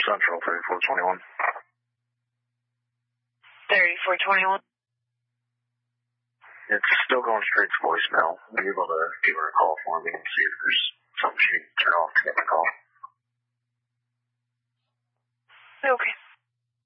Central 3421. 3421. It's still going straight to voicemail. Are you able to give her a call for me and see if there's something she can turn off to get the call?